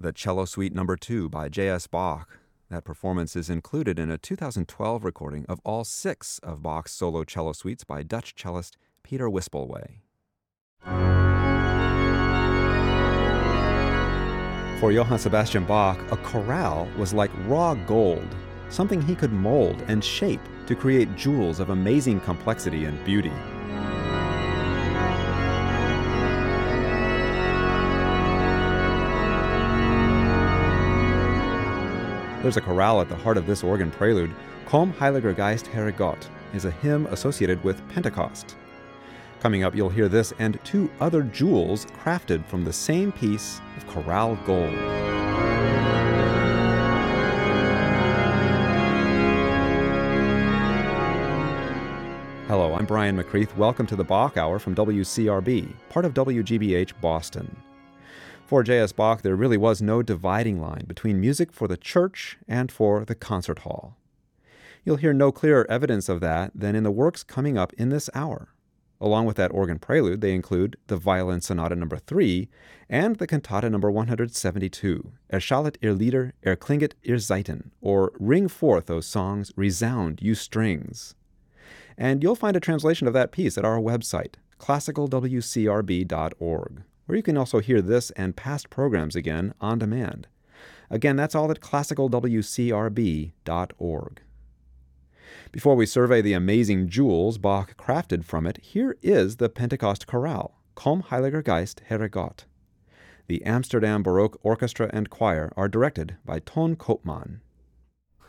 the Cello Suite No. 2 by J.S. Bach. That performance is included in a 2012 recording of all 6 of Bach's solo cello suites by Dutch cellist Peter Wispelwey. For Johann Sebastian Bach, a chorale was like raw gold, something he could mold and shape to create jewels of amazing complexity and beauty. There's a chorale at the heart of this organ prelude. Komm, Heiliger Geist, Herre Gott is a hymn associated with Pentecost. Coming up, you'll hear this and 2 other jewels crafted from the same piece of chorale gold. Hello, I'm Brian McCreath. Welcome to the Bach Hour from WCRB, part of WGBH Boston. For J.S. Bach, there really was no dividing line between music for the church and for the concert hall. You'll hear no clearer evidence of that than in the works coming up in this hour. Along with that organ prelude, they include the Violin Sonata No. 3 and the Cantata No. 172, Erschallet ihr Lieder, erklinget ihr Saiten, or Ring Forth, O Songs, Resound, You Strings. And you'll find a translation of that piece at our website, classicalwcrb.org, where you can also hear this and past programs again on demand. Again, that's all at classicalwcrb.org. Before we survey the amazing jewels Bach crafted from it, here is the Pentecost Chorale, Komm, Heiliger Geist, Herre Gott. The Amsterdam Baroque Orchestra and Choir are directed by Ton Koopman.